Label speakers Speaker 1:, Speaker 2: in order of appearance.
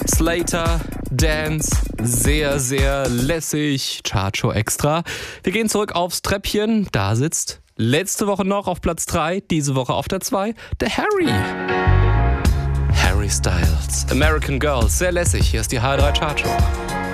Speaker 1: Slater, Dance, sehr, sehr lässig, Chartshow extra. Wir gehen zurück aufs Treppchen, da sitzt letzte Woche noch auf Platz 3, diese Woche auf der 2, der Harry. Harry Styles, American Girls, sehr lässig, hier ist die H3 Chartshow.